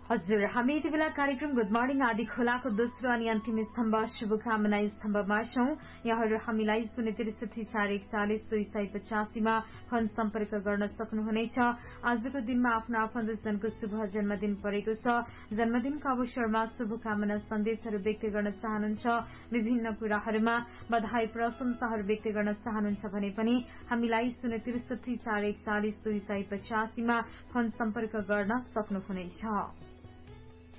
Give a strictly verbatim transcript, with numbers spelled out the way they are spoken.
हजुर, हामी यति बेला कार्यक्रम गुड मर्निङ आदि खोलाको दोस्रो अनि अन्तिम स्तम्भ शुभकामना स्तम्भमा छौं। यहाँहरू हामीलाई शून्य त्रिसठी चार एकचालिस दुई सय पचासीमा फोन सम्पर्क गर्न सक्नुहुनेछ। आजको दिनमा आफ्नो आफन्तजनको शुभ जन्मदिन परेको छ। जन्मदिनको अवसरमा शुभकामना सन्देशहरू व्यक्त गर्न चाहनुहुन्छ, विभिन्न कुराहरूमा बधाई प्रशंसाहरू व्यक्त गर्न चाहनुहुन्छ भने पनि हामीलाई शून्य त्रिसठी चार एकचालिस दुई सय पचासीमा फोन सम्पर्क गर्न सक्नुहुनेछ।